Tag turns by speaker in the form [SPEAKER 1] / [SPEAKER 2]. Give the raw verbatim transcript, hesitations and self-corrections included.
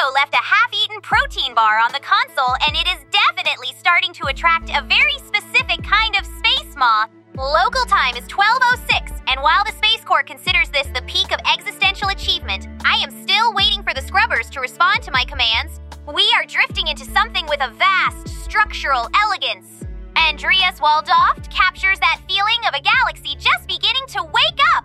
[SPEAKER 1] also left a half-eaten protein bar on the console, and it is definitely starting to attract a very specific kind of space moth. Local time is twelve oh six, and while the Space Corps considers this the peak of existential achievement, I am still waiting for the scrubbers to respond to my commands. We are drifting into something with a vast structural elegance. Andreas Waldoft captures that feeling of a galaxy just beginning to wake up.